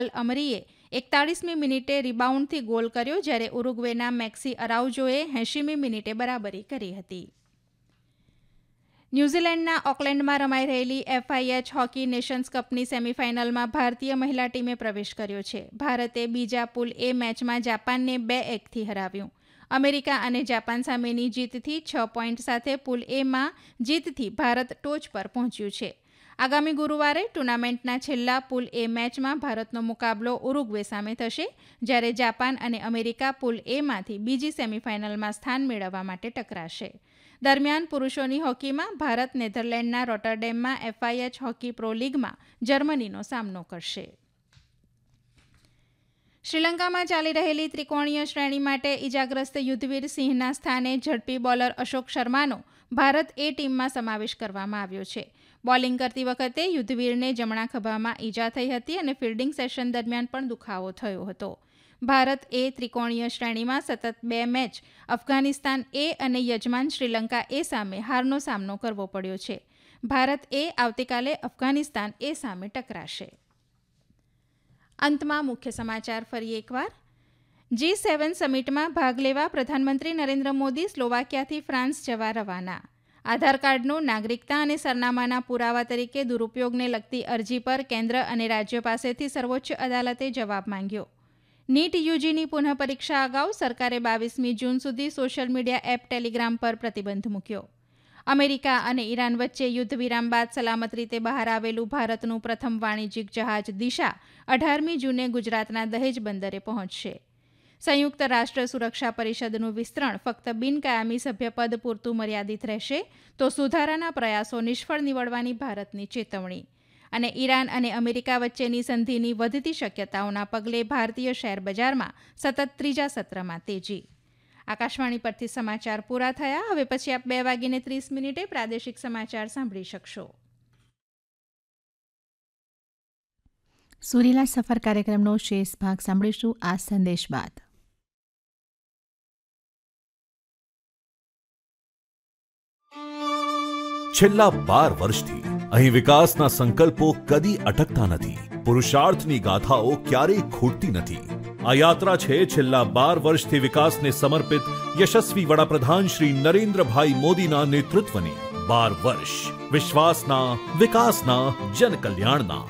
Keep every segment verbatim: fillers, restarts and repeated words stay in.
અમરીએ એકતાળીસમી મિનિટે રિબાઉન્ડથી ગોલ કર્યો, જ્યારે ઉરુગ્વેના મેક્સી અરાઉજોએ એંશીમી મિનિટે બરાબરી કરી હતી. ન્યૂઝીલેન્ડના ઓકલેન્ડમાં રમાઈ રહેલી એફઆઈએચ હોકી નેશન્સ કપની સેમીફાઇનલમાં ભારતીય મહિલા ટીમે પ્રવેશ કર્યો છે. ભારતે બીજા પુલ એ મેચમાં જાપાનને બે એકથી હરાવ્યું. અમેરિકા અને જાપાન સામેની જીતથી છ પોઈન્ટ સાથે પુલ એમાં જીતથી ભારત ટોચ પર પહોંચ્યું છે. આગામી ગુરુવારે ટુર્નામેન્ટના છેલ્લા પુલ એ મેચમાં ભારતનો મુકાબલો ઉરુગ્વે સામે થશે, જ્યારે જાપાન અને અમેરિકા પુલ એમાંથી બીજી સેમીફાઇનલમાં સ્થાન મેળવવા માટે ટકરાશે. દરમિયાન પુરુષોની હોકીમાં ભારત નેધરલેન્ડના રોટરડેમમાં એફઆઈએચ હોકી પ્રો લીગમાં જર્મનીનો સામનો કરશે. શ્રીલંકામાં ચાલી રહેલી ત્રિકોણીય શ્રેણી માટે ઇજાગ્રસ્ત યુદ્ધવીર સિંહના સ્થાને ઝડપી બોલર અશોક શર્માનો ભારત એ ટીમમાં સમાવેશ કરવામાં આવ્યો છે. બોલિંગ કરતી વખતે યુદ્ધવીરને જમણા ખભામાં ઈજા થઈ હતી અને ફિલ્ડિંગ સેશન દરમિયાન પણ દુખાવો થયો હતો. ભારત એ ત્રિકોણીય શ્રેણીમાં સતત બે મેચ અફઘાનિસ્તાન એ અને યજમાન શ્રીલંકા એ સામે હારનો સામનો કરવો પડ્યો છે. ભારત એ આવતીકાલે અફઘાનિસ્તાન એ સામે ટકરાશે. અંતમાં મુખ્ય સમાચાર ફરી એકવાર. જી સેવન સમિટમાં ભાગ લેવા પ્રધાનમંત્રી નરેન્દ્ર મોદી સ્લોવાકિયાથી ફ્રાન્સ જવા રવાના. આધાર કાર્ડનો નાગરિકતા અને સરનામાના પુરાવા તરીકે દુરુપયોગને લગતી અરજી પર કેન્દ્ર અને રાજ્યો પાસેથી સર્વોચ્ચ અદાલતે જવાબ માંગ્યો. નીટ યુજીની પુનઃ પરીક્ષા અગાઉ સરકારે બાવીસમી જૂન સુધી સોશિયલ મીડિયા એપ ટેલિગ્રામ પર પ્રતિબંધ મૂક્યો. અમેરિકા અને ઈરાન વચ્ચે યુદ્ધ વિરામ બાદ સલામત રીતે બહાર આવેલું ભારતનું પ્રથમ વાણિજ્યિક જહાજ દિશા અઢારમી જૂને ગુજરાતના દહેજ બંદરે પહોંચશે. સંયુક્ત રાષ્ટ્ર સુરક્ષા પરિષદનું વિસ્તરણ ફક્ત બિનકાયમી સભ્યપદ પૂરતું મર્યાદિત રહેશે તો સુધારાના પ્રયાસો નિષ્ફળ નીવડવાની ભારતની ચેતવણી. અને ઈરાન અને અમેરિકા વચ્ચેની સંધિની વધતી શક્યતાઓના પગલે ભારતીય શેર બજારમાં સતત ત્રીજા સત્રમાં તેજી. આકાશવાણી પરથી સમાચાર પૂરા થયા. હવે પછી આપ બે વાગીને ત્રીસ મિનિટે પ્રાદેશિક સમાચાર સાંભળી શકશો. સુરીલા સફર કાર્યક્રમનો શેષ ભાગ સાંભળીશું આ સંદેશ બાદ. છેલ્લા બાર વર્ષથી અહીં વિકાસના સંકલ્પો કદી અટકતા નથી. પુરુષાર્થની ગાથાઓ ક્યારેય ખૂટતી નથી. આ યાત્રા છે છેલ્લા બાર વર્ષથી વિકાસને સમર્પિત યશસ્વી વડાપ્રધાન શ્રી નરેન્દ્રભાઈ મોદીના નેતૃત્વની. બાર વર્ષ વિશ્વાસના, વિકાસના, જનકલ્યાણના.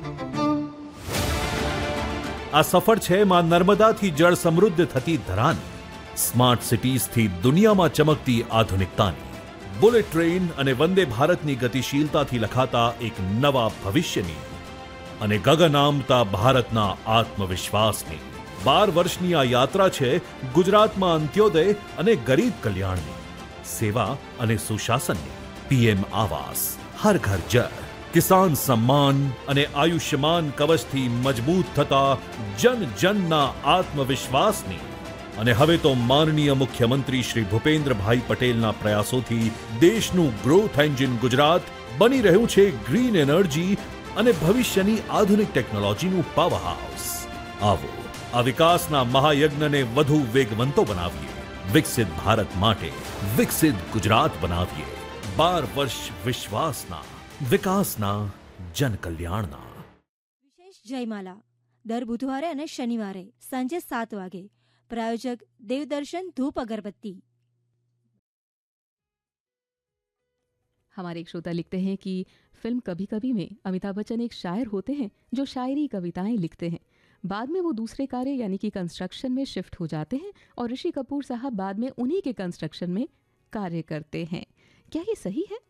આ સફર છે માં નર્મદાથી જળ સમૃદ્ધ થતી ધરાની, સ્માર્ટ સિટીઝથી દુનિયામાં ચમકતી આધુનિકતાની, બુલેટ ટ્રેન અને વંદે ભારતની ગતિશીલતાથી લખાતા એક નવા ભવિષ્યની અને ગગન આમતા ભારતના આત્મવિશ્વાસની. બાર વર્ષની આ યાત્રા છે ગુજરાતમાં અંત્યોદય અને ગરીબ કલ્યાણની, સેવા અને સુશાસનની. પીએમ આવાસ, હર ઘર જળ, કિસાન સમ્માન અને આયુષ્યમાન કવચથી મજબૂત થતા જન જનના આત્મવિશ્વાસની. અને હવે તો માનનીય મુખ્યમંત્રી શ્રી ભૂપેન્દ્રભાઈ પટેલના પ્રયાસોથી દેશનું ગ્રોથ એન્જિન ગુજરાત બની રહ્યું છે ગ્રીન એનર્જી અને ભવિષ્યની આધુનિક ટેકનોલોજીનું પાવર હાઉસ. આવો આ વિકાસના મહાયજ્ઞને વધુ વેગવંતો બનાવીએ. વિકસિત ભારત માટે વિકસિત ગુજરાત બનાવીએ. બાર વર્ષ વિશ્વાસના, વિકાસના, જનકલ્યાણના. વિશેષ જયમાલા દર બુધવારે અને શનિવારે સાંજે સાત વાગે. प्रायोजक देवदर्शन धूप अगरबत्ती. हमारे एक श्रोता लिखते हैं कि फिल्म कभी कभी में अमिताभ बच्चन एक शायर होते हैं जो शायरी कविताएं लिखते हैं. बाद में वो दूसरे कार्य यानी कि कंस्ट्रक्शन में शिफ्ट हो जाते हैं और ऋषि कपूर साहब बाद में उन्हीं के कंस्ट्रक्शन में कार्य करते हैं. क्या ये सही है?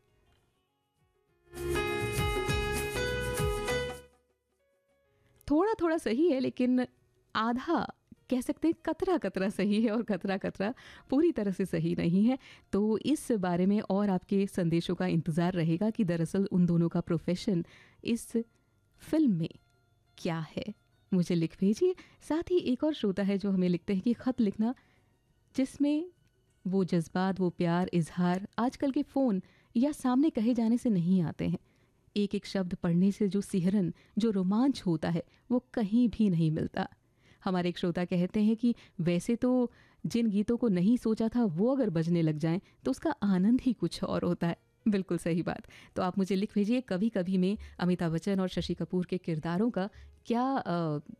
थोड़ा थोड़ा सही है, लेकिन आधा कह सकते हैं कतरा कतरा सही है और कतरा कतरा पूरी तरह से सही नहीं है. तो इस बारे में और आपके संदेशों का इंतज़ार रहेगा कि दरअसल उन दोनों का प्रोफेशन इस फिल्म में क्या है. मुझे लिख भेजिए. साथ ही एक और श्रोता है जो हमें लिखते हैं कि ख़त लिखना जिसमें वो जज्बात, वो प्यार, इजहार आजकल के फ़ोन या सामने कहे जाने से नहीं आते हैं. एक एक शब्द पढ़ने से जो सिहरन, जो रोमांच होता है वो कहीं भी नहीं मिलता. हमारे एक श्रोता कहते हैं कि वैसे तो जिन गीतों को नहीं सोचा था वो अगर बजने लग जाएं तो उसका आनंद ही कुछ और होता है. बिल्कुल सही बात। तो आप मुझे लिख भेजिए, कभी कभी में अमिताभ बच्चन और शशि कपूर के किरदारों का क्या अ,